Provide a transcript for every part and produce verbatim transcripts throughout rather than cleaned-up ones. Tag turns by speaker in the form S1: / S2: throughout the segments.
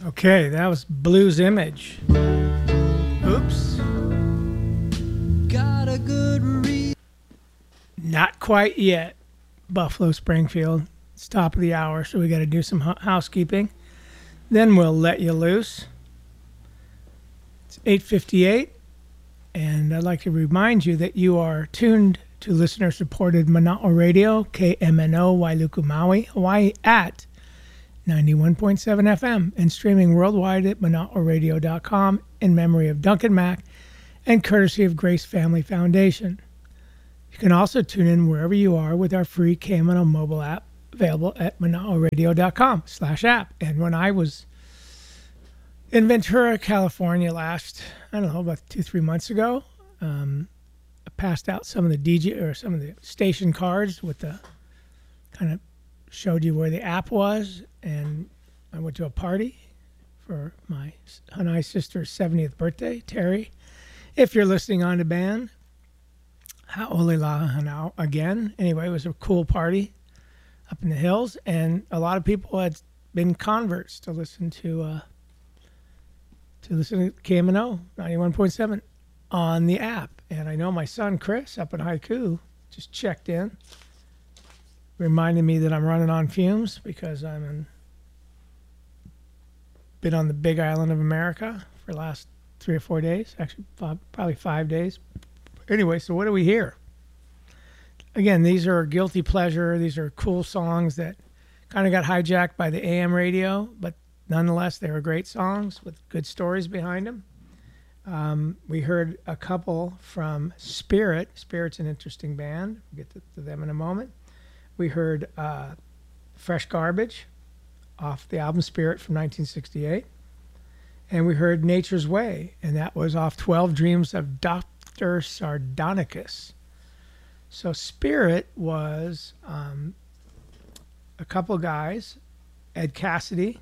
S1: Okay, that was Blues Image. Oops. Got a good read. Not quite yet. Buffalo Springfield. It's top of the hour, so we got to do some housekeeping. Then we'll let you loose. It's eight fifty-eight, and I'd like to remind you that you are tuned to listener-supported Mana'o Radio, K M N O, Wailuku, Maui, Hawaii, at ninety-one point seven F M, and streaming worldwide at mana'o radio dot com in memory of Duncan Mack and courtesy of Grace Family Foundation. You can also tune in wherever you are with our free K M N O mobile app, available at mana'o radio dot com slash app. And when I was in Ventura, California last, I don't know, about two, three months ago, um, I passed out some of the D J or some of the station cards with the kind of showed you where the app was. And I went to a party for my Hanai sister's seventieth birthday, Terry. If you're listening on demand, Ha'olila Hanau again. Anyway, it was a cool party up in the hills, and a lot of people had been converts to listen to uh, to listen to K M N O ninety-one point seven on the app. And I know my son Chris up in Haiku just checked in, reminded me that I'm running on fumes because I'm in, been on the Big Island of America for the last three or four days, actually five, probably five days. Anyway, so what do we hear? Again, these are guilty pleasure. These are cool songs that kind of got hijacked by the A M radio, but nonetheless, they were great songs with good stories behind them. Um, we heard a couple from Spirit. Spirit's an interesting band. We'll get to, to them in a moment. We heard uh, Fresh Garbage off the album Spirit from nineteen sixty-eight. And we heard Nature's Way, and that was off twelve Dreams of Doctor Sardonicus. So Spirit was um, a couple guys, Ed Cassidy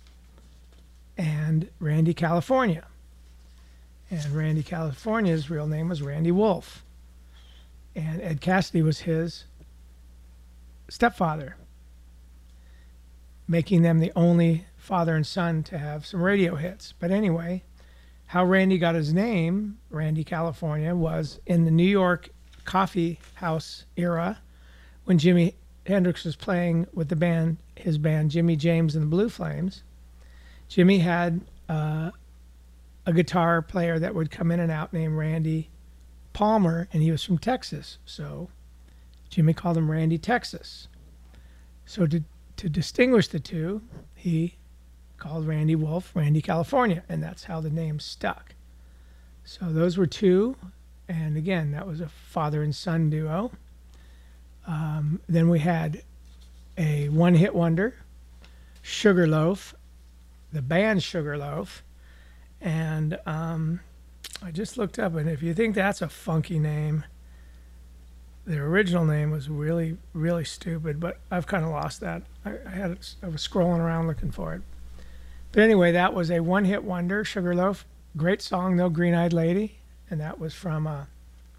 S1: and Randy California. And Randy California's real name was Randy Wolf. And Ed Cassidy was his stepfather, making them the only father and son to have some radio hits. But anyway, how Randy got his name, Randy California, was in the New York coffee house era when Jimi Hendrix was playing with the band, his band, Jimmy James and the Blue Flames. Jimmy had uh, a guitar player that would come in and out named Randy Palmer, and he was from Texas. So Jimmy called him Randy Texas. So to, to distinguish the two, he called Randy Wolf Randy California, and that's how the name stuck. So those were two, and again, that was a father and son duo. Um, then we had a one-hit wonder, Sugarloaf, the band Sugarloaf, and um, I just looked up, and if you think that's a funky name, their original name was really, really stupid, but I've kind of lost that. I, I had it, I was scrolling around looking for it. But anyway, that was a one-hit wonder, Sugarloaf. Great song, though, Green-Eyed Lady, and that was from uh,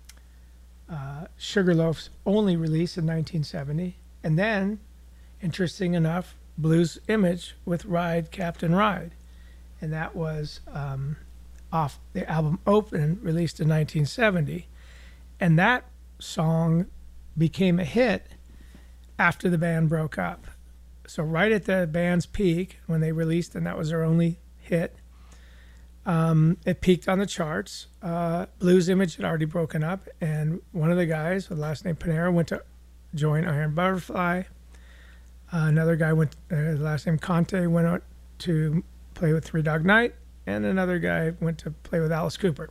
S1: uh, Sugarloaf's only release in nineteen seventy. And then, interesting enough, Blues Image with Ride, Captain Ride. And that was um, off the album Open, released in nineteen seventy. And that song became a hit after the band broke up. So right at the band's peak, when they released, and that was their only hit, um, it peaked on the charts. Uh, Blues Image had already broken up, and one of the guys with the last name Panera went to join Iron Butterfly. Uh, another guy went, uh, the last name Conte, went out to play with Three Dog Night, and another guy went to play with Alice Cooper.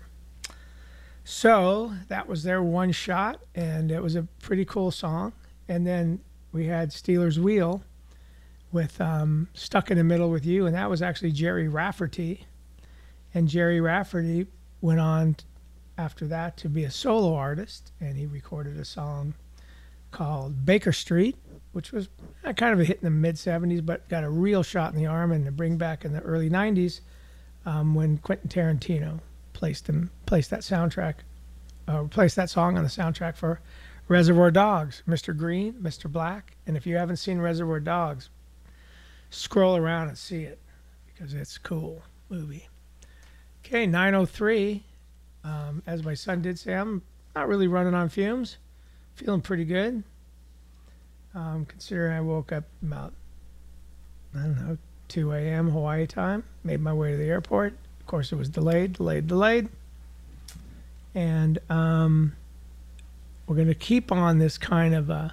S1: So that was their one shot, and it was a pretty cool song. And then we had Steeler's Wheel with um, Stuck in the Middle with You, and that was actually Jerry Rafferty. And Jerry Rafferty went on t- after that to be a solo artist, and he recorded a song called Baker Street, which was kind of a hit in the mid-seventies, but got a real shot in the arm and to bring back in the early nineties um, when Quentin Tarantino placed him, placed that soundtrack, uh, placed that song on the soundtrack for Reservoir Dogs, Mister Green, Mister Black. And if you haven't seen Reservoir Dogs, scroll around and see it, because it's a cool movie. Okay, nine oh three. Um, as my son did say, I'm not really running on fumes. Feeling pretty good. Um, considering I woke up about, I don't know, two a.m. Hawaii time. Made my way to the airport. Of course, it was delayed, delayed, delayed. And um, we're going to keep on this kind of a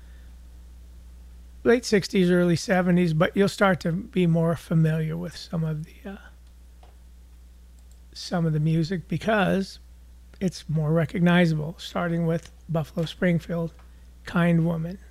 S1: late sixties, early seventies, but you'll start to be more familiar with some of the uh, some of the music because it's more recognizable, starting with Buffalo Springfield, Kind Woman.